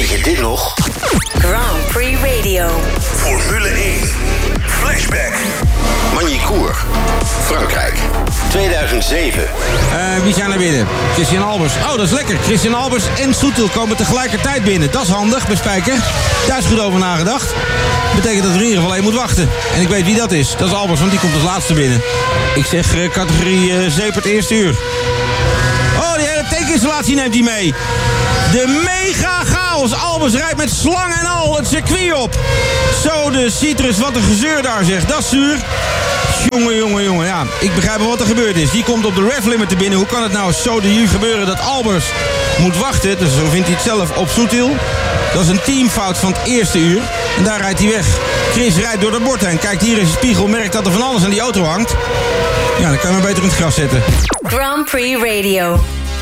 Weet je dit nog? Grand Prix Radio. Formule 1. Flashback. Magny-Cours. Frankrijk. 2007. Wie zijn er binnen? Christian Albers. Oh, dat is lekker. Christian Albers en Soetel komen tegelijkertijd binnen. Dat is handig, bij Spijker. Daar is goed over nagedacht. Betekent dat er in ieder geval één moet wachten. En ik weet wie dat is. Dat is Albers, want die komt als laatste binnen. Ik zeg categorie Zeepert eerste uur. Oh, die hele tankinstallatie neemt hij mee. De mega chaos. Albers rijdt met slang en al het circuit op. Zo de Citrus, wat een gezeur daar zeg. Dat is zuur. Jongen. Ja, ik begrijp wel wat er gebeurd is. Die komt op de rev limiter binnen. Hoe kan het nou zo de gebeuren dat Albers moet wachten? Dus zo vindt hij het zelf op Soetil. Dat is een teamfout van het eerste uur. En daar rijdt hij weg. Chris rijdt door de bord heen. Kijkt hier in zijn spiegel. Merkt dat er van alles aan die auto hangt. Ja, dan kan je maar beter in het gras zetten. Grand Prix Radio.